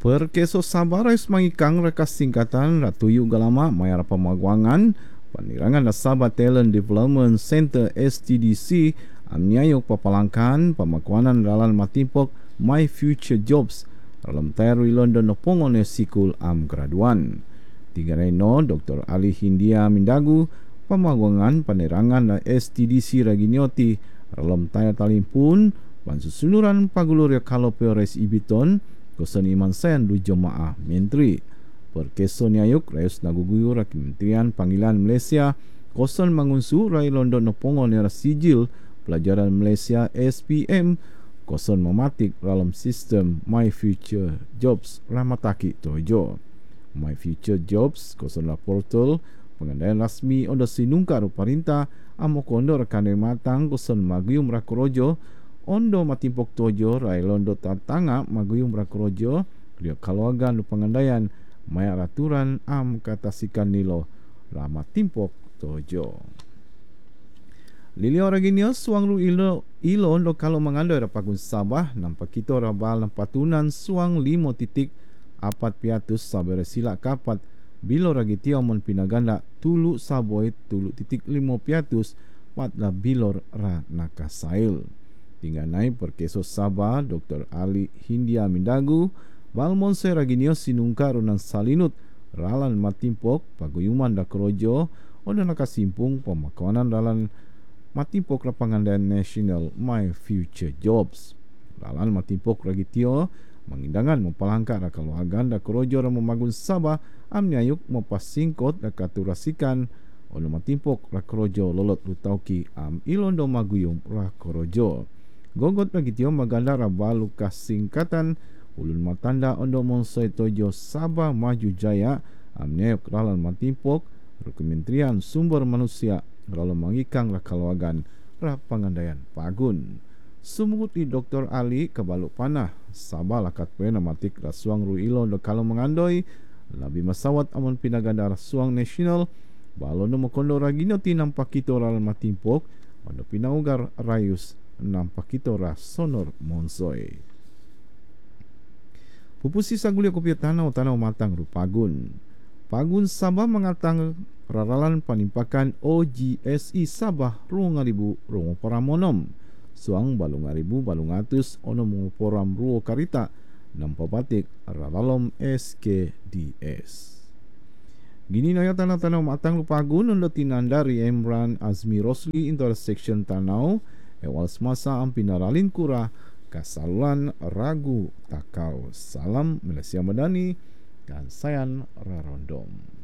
Perkeso Sabarais mangikang rekas singkatan Ratuyu Galama Mayar Pemaguangan Panirangan Sabah Talent Development Center STDC amnyayok papalangkan pemakuanan dalam matimpok My Future Jobs dalam tayarui London nopongon sikul graduan. Tiga reno Dr. Ali Hindia Mindagu pemaguangan panirangan na STDC Raginioti dalam tayar talimpun pansusuluran paguluria kalopores ibiton Kosan Iman Sen du Jemaah Menteri. Perkeso niayuk Rayus Naguguyur Kementerian Panggilan Malaysia Kosan Mangunsu Rai London Nopongon Nera Sijil Pelajaran Malaysia SPM Kosan mematik dalam sistem My Future Jobs Ramataki Tojo. My Future Jobs Kosan la portal pengandaian rasmi ondo sinungkar perintah amokondo rekan matang Kosan Maguyum Rakorojo Ondo matimpok tojo rai londo tatanga maguyum rakrojo dia kaluagan pengandaian maya aturan katasikan nilo lama timpok tojo. Lili oraginio suang ru ilo ondo kalau mengandai rapagun Sabah nampak kita rabal nampatunan suang 5.4 sabere silak kapat bilo ragitio mon pinaganda tulu saboy tulu titik 5 piatus patla bilor ra nakasail. Tinggal naik perkeso Sabah Dr. Ali Hindia Mindagu Balmonse Raginio Sinungkar Runang Salinut Ralan Matimpok Paguyuman Dakrojo Oda nakasimpung pemakawanan Ralan Matimpok Rapangandaian National My Future Jobs. Ralan Matimpok Ragitio mengindangan mempalangkat rakaluagan Dakrojo dan memagun Sabah amnyayuk mempasingkot dakaturasikan Oda Matimpok Rakrojo lolot lutauki ilondo maguyum Rakrojo. Gogot Ragitio maganda rabal lukas singkatan ulun matanda ondo monsoi tojo Sabah Maju Jaya amnyayok ralan matimpok Kementerian Sumber Manusia ralan mangikang rakaluagan rapangandaian pagun. Sumugut di Dr. Ali kebaluk panah Sabah lakat pena matik rasuang ruilo do kalau mengandoi lebih masawat amon pinaganda rasuang nasional balon no mokondo ragino tinampak kito ralan matimpok ondo pinaugar rayus nampak kita ras sonor monsoi. Pupusi sagulia kopi tanau matang rupagun. Pagun Sabah mengatang raralan panimpakan OGSI Sabah ruang ribu ruang paramonom. Suang balung ribu balung atus ono menguporam ruo karita nampak batik raralom SKDS. Gini naya tanau matang rupagun undo tinandari Emran Azmi Rosli intersection tanau Ewal semasa ampinaralin kura kasaluan ragu takau. Salam Malaysia Madani dan sayan rarondom.